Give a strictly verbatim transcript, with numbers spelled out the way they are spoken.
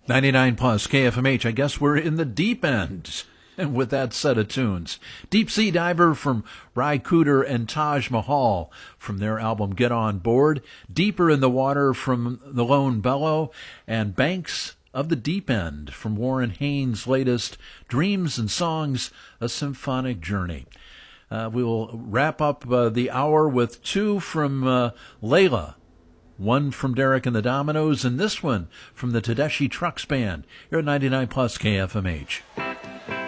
ninety-nine plus K F M H. I guess we're in the deep end. And with that set of tunes, Deep Sea Diver from Ry Cooder and Taj Mahal from their album Get On Board, Deeper in the Water from The Lone Bellow, and Banks of the Deep End from Warren Haynes' latest Dreams and Songs, A Symphonic Journey. Uh, we will wrap up uh, the hour with two from uh, Layla, one from Derek and the Dominoes, and this one from the Tedeschi Trucks Band here at ninety-nine plus K F M H.